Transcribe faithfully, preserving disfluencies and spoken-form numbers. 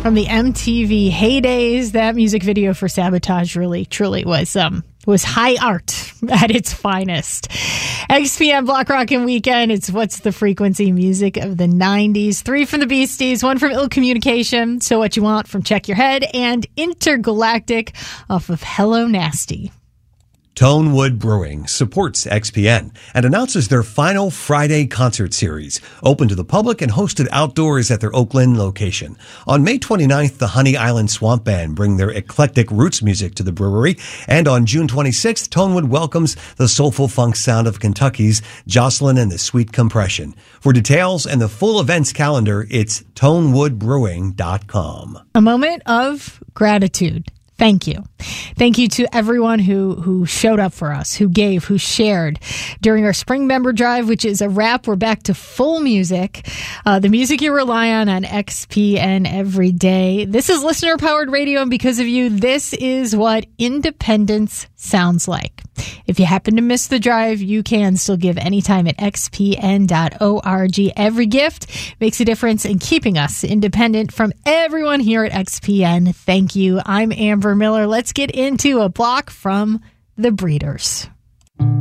From the M T V heydays, that music video for Sabotage really, truly was um was high art at its finest. X P N Block Rockin' Weekend. It's What's the Frequency music of the nineties. Three from the Beasties, one from Ill Communication, So What You Want from Check Your Head, and Intergalactic off of Hello Nasty. Tonewood Brewing supports X P N and announces their final Friday concert series, open to the public and hosted outdoors at their Oakland location. On May twenty-ninth, the Honey Island Swamp Band bring their eclectic roots music to the brewery, and on June twenty-sixth, Tonewood welcomes the soulful funk sound of Kentucky's Jocelyn and the Sweet Compression. For details and the full events calendar, it's tonewood brewing dot com. A moment of gratitude. Thank you. Thank you to everyone who, who showed up for us, who gave, who shared during our spring member drive, which is a wrap. We're back to full music, uh, the music you rely on on X P N every day. This is listener-powered radio, and because of you, this is what independence sounds like. If you happen to miss the drive, you can still give anytime at x p n dot org. Every gift makes a difference in keeping us independent. From everyone here at X P N, thank you. I'm Amber Miller. Let's get into a block from The Breeders.